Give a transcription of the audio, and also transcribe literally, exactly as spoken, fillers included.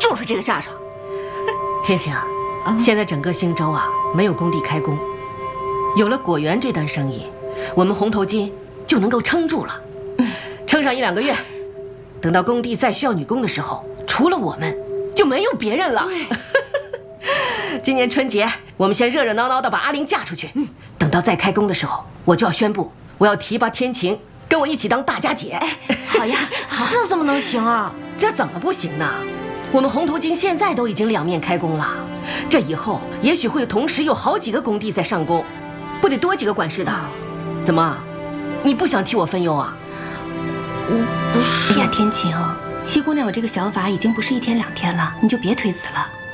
就是这个下场。天晴， 嗯、 现在整个兴州啊没有工地开工，有了果园这单生意，我们红头巾就能够撑住了，嗯、撑上一两个月，等到工地再需要女工的时候，除了我们就没有别人了。今年春节我们先热热闹闹的把阿玲嫁出去，嗯、等到再开工的时候，我就要宣布我要提拔天晴跟我一起当大家姐。 哎，好呀，好，这怎么能行啊？ 这怎么不行呢？我们红头巾现在都已经两面开工了，这以后也许会同时有好几个工地在上工，不得多几个管事的？怎么，你不想替我分忧啊？ 我不是。哎呀，天晴，七姑娘有这个想法已经不是一天两天了，你就别推辞了。